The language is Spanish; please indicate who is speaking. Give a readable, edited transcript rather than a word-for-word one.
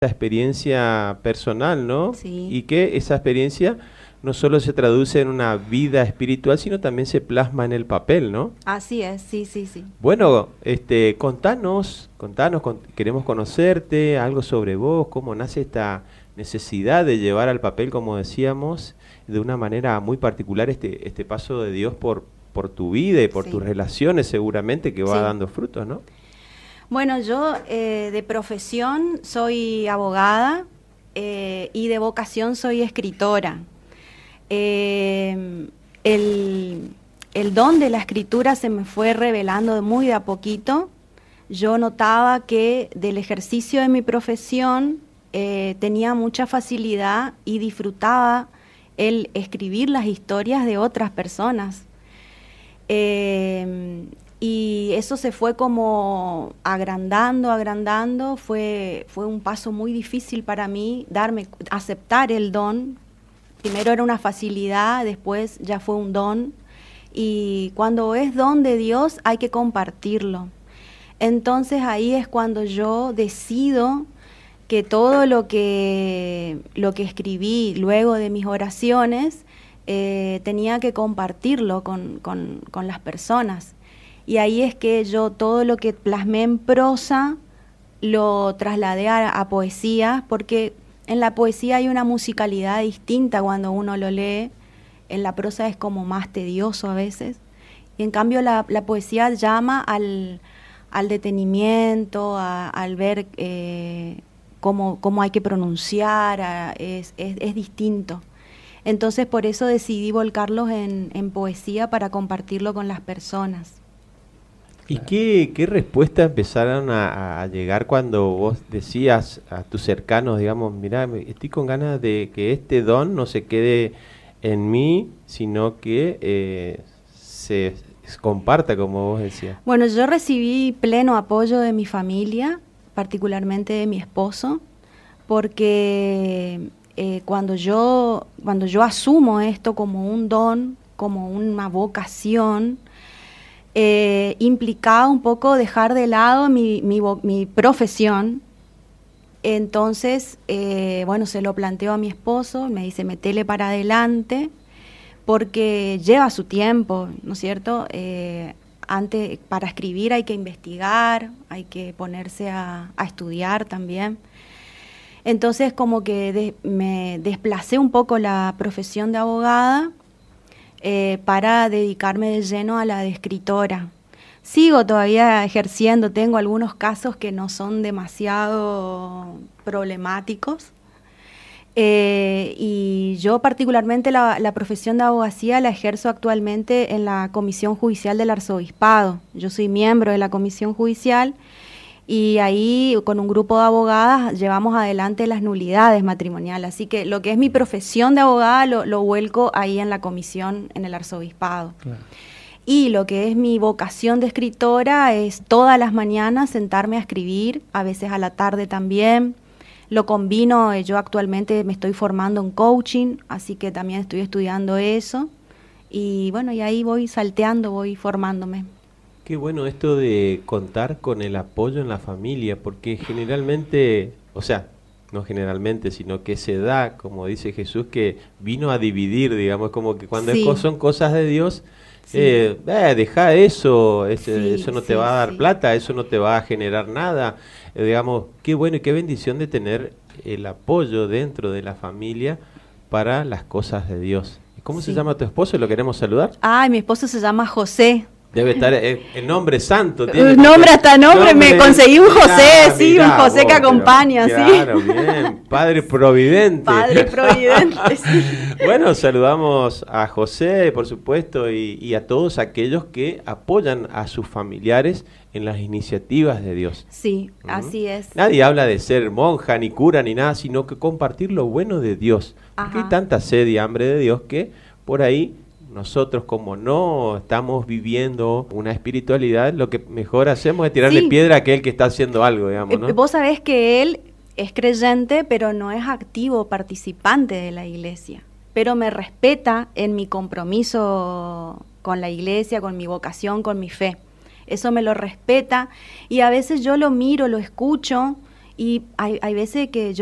Speaker 1: experiencia personal, ¿no?
Speaker 2: Sí.
Speaker 1: Y que esa experiencia no solo se traduce en una vida espiritual, sino también se plasma en el papel, ¿no?
Speaker 2: Así es, sí, sí, sí.
Speaker 1: Bueno, contanos, queremos conocerte, algo sobre vos, cómo nace esta necesidad de llevar al papel, como decíamos, de una manera muy particular este paso de Dios por tu vida y por
Speaker 2: Sí.
Speaker 1: tus relaciones seguramente que va
Speaker 2: Sí.
Speaker 1: dando frutos, ¿no?
Speaker 2: Bueno, yo de profesión soy abogada y de vocación soy escritora. El don de la escritura se me fue revelando muy de a poquito. Yo notaba que del ejercicio de mi profesión tenía mucha facilidad y disfrutaba el escribir las historias de otras personas. Y eso se fue como agrandando, fue un paso muy difícil para mí, aceptar el don. Primero era una facilidad, después ya fue un don, y cuando es don de Dios hay que compartirlo. Entonces ahí es cuando yo decido que todo lo que escribí luego de mis oraciones tenía que compartirlo con las personas. Y ahí es que yo todo lo que plasmé en prosa lo trasladé a poesía, porque en la poesía hay una musicalidad distinta cuando uno lo lee. En la prosa es como más tedioso a veces. Y en cambio la poesía llama al detenimiento, al ver cómo hay que pronunciar, es distinto. Entonces por eso decidí volcarlos en poesía para compartirlo con las personas.
Speaker 1: ¿Y qué respuesta empezaron a llegar cuando vos decías a tus cercanos, digamos, mirá, estoy con ganas de que este don no se quede en mí, sino que se comparta, como vos decías?
Speaker 2: Bueno, yo recibí pleno apoyo de mi familia, particularmente de mi esposo, porque cuando yo asumo esto como un don, como una vocación, implicaba un poco dejar de lado mi profesión. Entonces, bueno, se lo planteo a mi esposo, me dice, metele para adelante, porque lleva su tiempo, ¿no es cierto? Antes, para escribir hay que investigar, hay que ponerse a estudiar también. Entonces, como que me desplacé un poco la profesión de abogada para dedicarme de lleno a la de escritora. Sigo todavía ejerciendo, tengo algunos casos que no son demasiado problemáticos, y yo particularmente la profesión de abogacía la ejerzo actualmente en la Comisión Judicial del Arzobispado. Yo soy miembro de la Comisión Judicial y ahí con un grupo de abogadas llevamos adelante las nulidades matrimoniales. Así que lo que es mi profesión de abogada lo vuelco ahí en la comisión, en el Arzobispado. Claro. Y lo que es mi vocación de escritora es todas las mañanas sentarme a escribir, a veces a la tarde también. Lo combino, yo actualmente me estoy formando en coaching, así que también estoy estudiando eso. Y bueno, y ahí voy salteando, voy formándome.
Speaker 1: Qué bueno esto de contar con el apoyo en la familia, porque generalmente, o sea, no generalmente, sino que se da, como dice Jesús, que vino a dividir, digamos, como que cuando
Speaker 2: Sí.
Speaker 1: son cosas de Dios,
Speaker 2: Sí.
Speaker 1: deja eso,
Speaker 2: Sí,
Speaker 1: eso no te va a dar plata, eso no te va a generar nada. Digamos, qué bueno y qué bendición de tener el apoyo dentro de la familia para las cosas de Dios. ¿Cómo se llama tu esposo? ¿Lo queremos saludar?
Speaker 2: Mi esposo se llama José.
Speaker 1: Debe estar el nombre santo.
Speaker 2: Nombre, me conseguí un José,
Speaker 1: mirá,
Speaker 2: un José que acompaña,
Speaker 1: claro, bien, Padre Providente.
Speaker 2: Padre Providente, sí.
Speaker 1: Bueno, saludamos a José, por supuesto, y a todos aquellos que apoyan a sus familiares en las iniciativas de Dios.
Speaker 2: Sí, así es.
Speaker 1: Nadie habla de ser monja, ni cura, ni nada, sino que compartir lo bueno de Dios. Porque hay tanta sed y hambre de Dios que por ahí nosotros, como no estamos viviendo una espiritualidad, lo que mejor hacemos es tirarle piedra a aquel que está haciendo algo, digamos, ¿no?
Speaker 2: Vos sabés que él es creyente, pero no es activo participante de la iglesia. Pero me respeta en mi compromiso con la iglesia, con mi vocación, con mi fe. Eso me lo respeta y a veces yo lo miro, lo escucho Y hay veces que